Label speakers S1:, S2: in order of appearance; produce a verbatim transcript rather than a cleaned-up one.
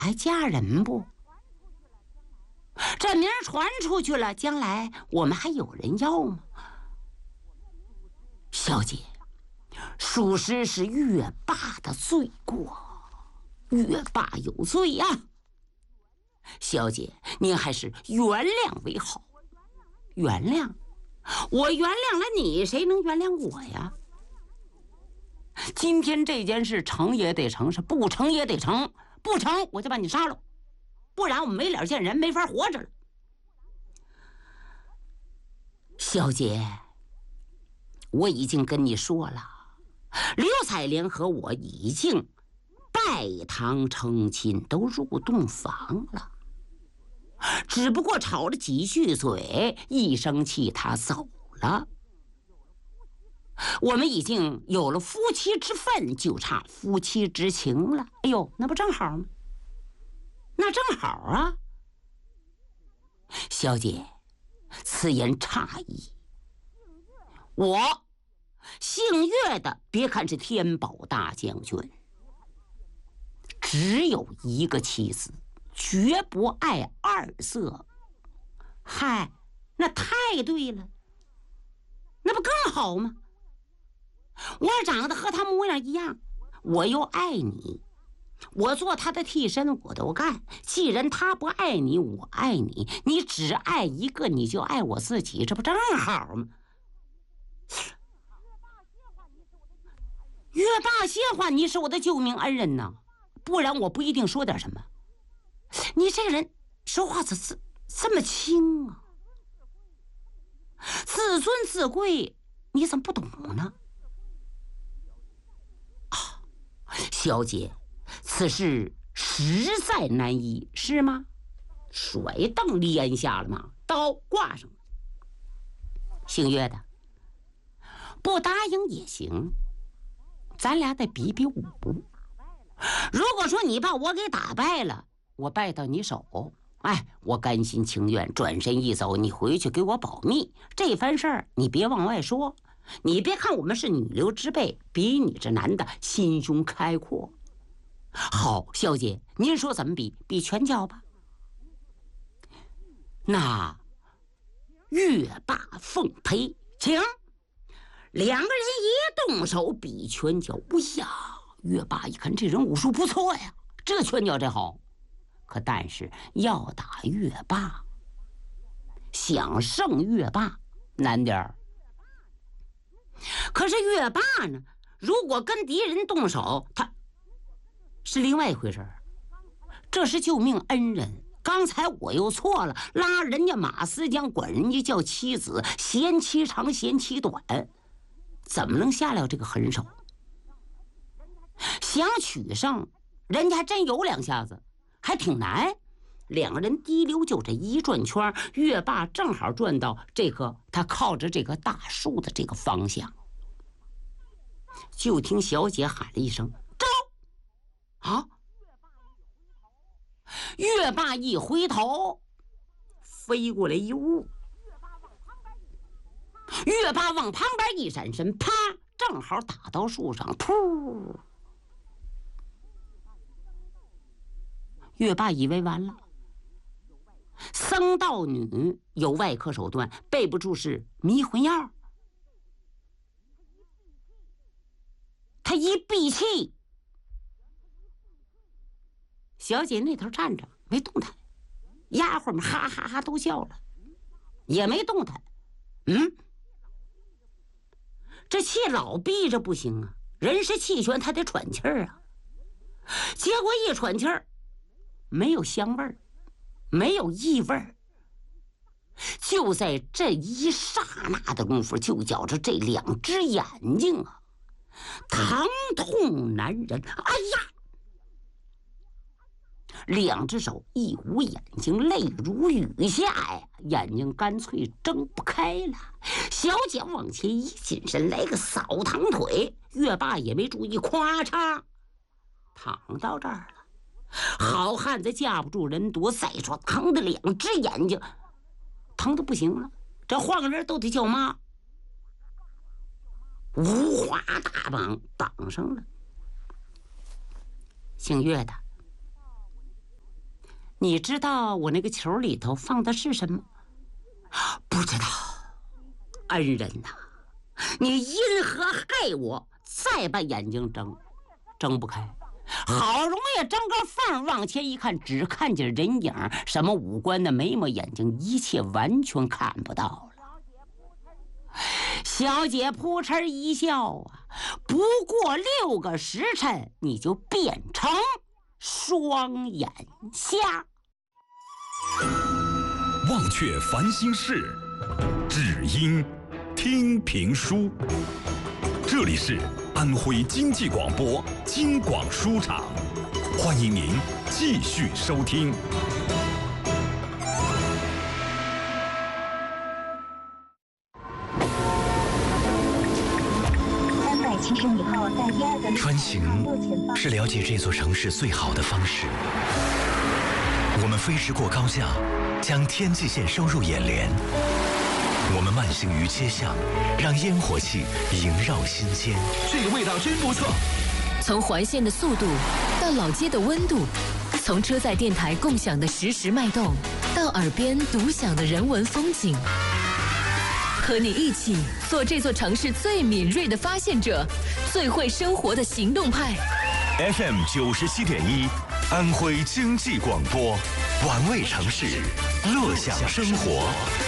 S1: 还嫁人不？这名传出去了，将来我们还有人要吗？小姐，属实是月霸的罪过，月霸有罪呀、啊。小姐，您还是原谅为好。原谅？我原谅了你，谁能原谅我呀？今天这件事成也得成，是不成也得成。不成，我就把你杀了，不然我们没脸见人，没法活着了。小姐，我已经跟你说了，刘彩莲和我已经拜堂成亲，都入洞房了。只不过吵了几句嘴，一生气他走了。我们已经有了夫妻之分，就差夫妻之情了。哎呦，那不正好吗？那正好啊。小姐，此言差矣。我姓岳的，别看是天宝大将军，只有一个妻子，绝不爱二色。嗨，那太对了，那不更好吗？我长得和他模样一样，我又爱你，我做他的替身我都干。既然他不爱你，我爱你，你只爱一个，你就爱我自己，这不正好吗？岳霸谢话，你是我的救命恩人呐，不然我不一定说点什么。你这个人说话怎这这么轻啊？自尊自贵，你怎么不懂呢？啊，小姐，此事实在难移，是吗？甩凳连下了吗？刀挂上了。姓岳的，不答应也行，咱俩得比比武。如果说你把我给打败了，我败到你手，哎，我甘心情愿转身一走，你回去给我保密。这番事儿你别往外说。你别看我们是女流之辈，比你这男的心胸开阔。好，小姐，您说怎么比？比拳脚吧。那岳霸奉陪，请。两个人一动手比拳脚，哎呀，岳霸一看这人武术不错呀，这拳脚真好。可但是要打岳霸，想胜岳霸难点儿。可是岳霸呢，如果跟敌人动手，他是另外一回事。这是救命恩人，刚才我又错了，拉人家马思江，管人家叫妻子，嫌其长嫌其短，怎么能下了这个狠手？想取胜，人家还真有两下子，还挺难。两个人滴溜就这一转圈，岳霸正好转到这个他靠着这个大树的这个方向。就听小姐喊了一声招啊！岳霸一回头，飞过来一物，岳霸往旁边一闪身，啪，正好打到树上，噗！岳霸以为完了，僧道女有外科手段，备不住是迷魂药。他一闭气，小姐那头站着没动弹，丫鬟们哈哈哈都笑了，也没动弹。嗯，这气老闭着不行啊，人是气旋，他得喘气儿啊。结果一喘气儿，没有香味儿，没有异味儿。就在这一刹那的功夫，就觉着这两只眼睛啊，疼痛难忍。哎呀！两只手一捂眼睛，泪如雨下呀，眼睛干脆睁不开了。小姐往前一紧身，来个扫堂腿，岳霸也没注意，咵嚓躺到这儿了。好汉子架不住人多，再说疼的两只眼睛疼的不行了，这换个人都得叫妈。五花大绑绑上了。姓岳的， 你知道我那个球里头放的是什么？不知道。恩人呐、啊，你因何害我？再把眼睛睁，睁不开。好容易睁个缝，往前一看，只看见人影，什么五官的眉毛眼睛，一切完全看不到了。小姐扑哧一笑啊，不过六个时辰，你就变成双眼瞎。
S2: 忘却烦心事，只因听评书。这里是安徽经济广播京广书场，欢迎您继续收听。
S3: 穿行是了解这座城市最好的方式。我们飞驰过高架，将天际线收入眼帘。我们慢行于街巷，让烟火气萦绕心间。
S4: 这个味道真不错。
S5: 从环线的速度到老街的温度，从车载电台共享的实时脉动，到耳边独享的人文风景。和你一起做这座城市最敏锐的发现者，最会生活的行动派。
S3: F M 九十七点一，安徽经济广播，玩味城市，乐享生活。